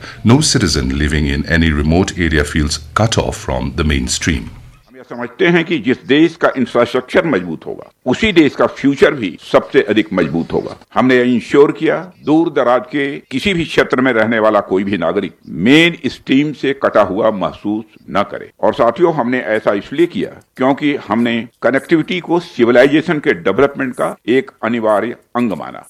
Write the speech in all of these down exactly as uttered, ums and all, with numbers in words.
no citizen living in any remote area feels cut off from the mainstream. समझते हैं कि जिस देश का इंफ्रास्ट्रक्चर मजबूत होगा उसी देश का फ्यूचर भी सबसे अधिक मजबूत होगा। हमने इंश्योर किया दूर दराज के किसी भी क्षेत्र में रहने वाला कोई भी नागरिक मेन स्ट्रीम से कटा हुआ महसूस न करे। और साथियों, हमने ऐसा इसलिए किया क्योंकि हमने कनेक्टिविटी को सिविलाइजेशन के डेवलपमेंट का एक अनिवार्य अंग माना।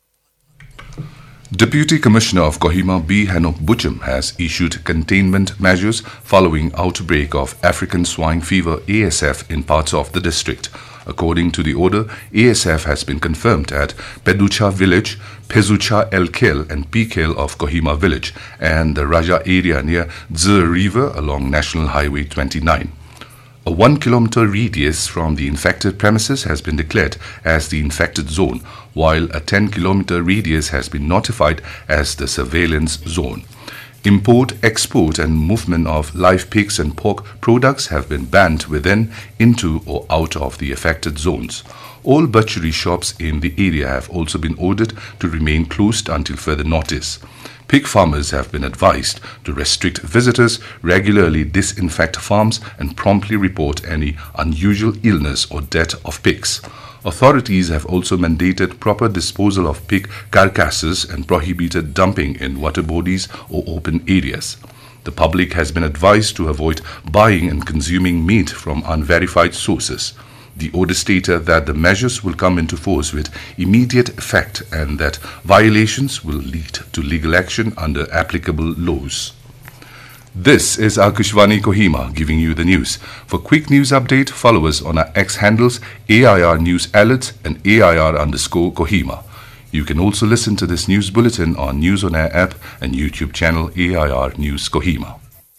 Deputy Commissioner of Kohima B. Hanok Buchum has issued containment measures following outbreak of African swine fever A S F in parts of the district. According to the order, A S F has been confirmed at Peducha village, Pezucha El Kel and Pikel of Kohima village and the Raja area near Dze River along National Highway twenty-nine. A one kilometer radius from the infected premises has been declared as the infected zone, while a ten kilometer radius has been notified as the surveillance zone. Import, export and movement of live pigs and pork products have been banned within, into or out of the affected zones. All butchery shops in the area have also been ordered to remain closed until further notice. Pig farmers have been advised to restrict visitors, regularly disinfect farms and promptly report any unusual illness or death of pigs. Authorities have also mandated proper disposal of pig carcasses and prohibited dumping in water bodies or open areas. The public has been advised to avoid buying and consuming meat from unverified sources. The order stated that the measures will come into force with immediate effect and that violations will lead to legal action under applicable laws. This is Akashvani Kohima giving you the news. For quick news update, follow us on our X handles A I R News Alerts and A I R underscore Kohima. You can also listen to this news bulletin on News on Air app and YouTube channel A I R News Kohima.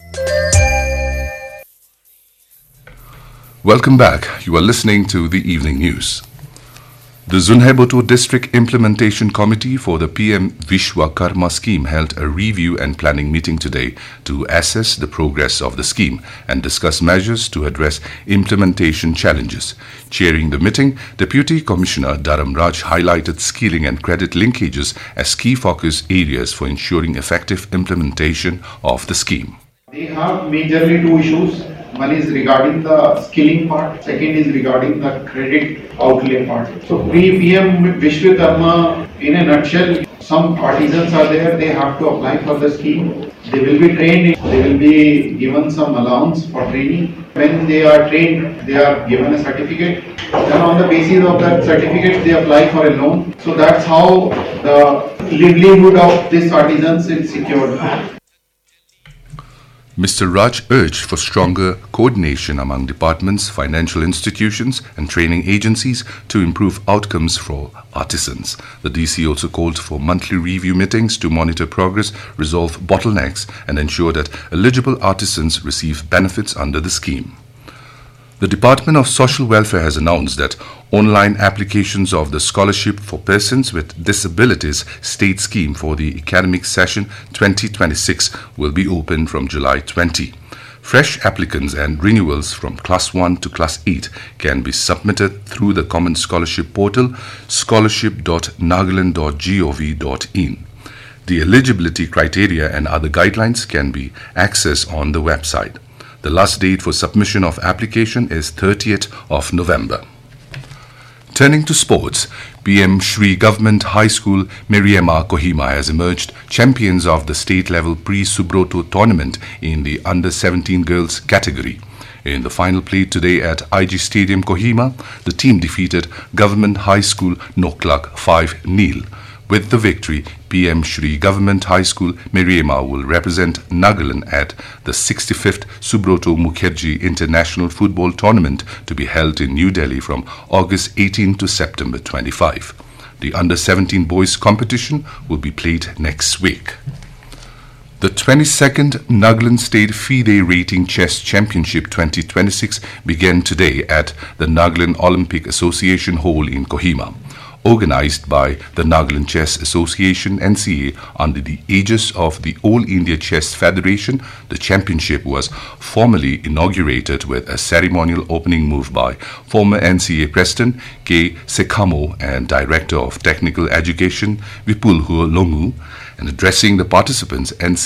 Welcome back. You are listening to the evening news. The Zunheboto District Implementation Committee for the P M Vishwakarma scheme held a review and planning meeting today to assess the progress of the scheme and discuss measures to address implementation challenges. Chairing the meeting, Deputy Commissioner Dharam Raj highlighted skilling and credit linkages as key focus areas for ensuring effective implementation of the scheme. They have majorly two issues. One is regarding the skilling part, second is regarding the credit outlay part. So P M Vishwakarma, in a nutshell, some artisans are there, they have to apply for the scheme. They will be trained, they will be given some allowance for training. When they are trained, they are given a certificate. Then on the basis of that certificate, they apply for a loan. So that's how the livelihood of these artisans is secured. Mister Raj urged for stronger coordination among departments, financial institutions and training agencies to improve outcomes for artisans. The D C also called for monthly review meetings to monitor progress, resolve bottlenecks and ensure that eligible artisans receive benefits under the scheme. The Department of Social Welfare has announced that online applications of the Scholarship for Persons with Disabilities State Scheme for the academic session twenty twenty-six will be open from July twentieth. Fresh applicants and renewals from Class one to Class eight can be submitted through the Common Scholarship Portal scholarship dot nagaland dot gov dot in. The eligibility criteria and other guidelines can be accessed on the website. The last date for submission of application is thirtieth of November. Turning to sports, P M Shri Government High School Meriema Kohima has emerged champions of the state-level pre-Subroto tournament in the under seventeen girls category. In the final play today at I G Stadium Kohima, the team defeated Government High School Noklak five nil. With the victory, P M Shri Government High School Meriema will represent Nagaland at the sixty-fifth Subroto Mukherjee International Football Tournament to be held in New Delhi from August eighteenth to September twenty-fifth. The under seventeen boys competition will be played next week. The twenty-second Nagaland State FIDE Rating Chess Championship twenty twenty-six began today at the Nagaland Olympic Association Hall in Kohima. Organized by the Nagaland Chess Association N C A under the aegis of the All India Chess Federation, the championship was formally inaugurated with a ceremonial opening move by former N C A President K. Sekhamo and Director of Technical Education Vipul Longu, and addressing the participants, N C A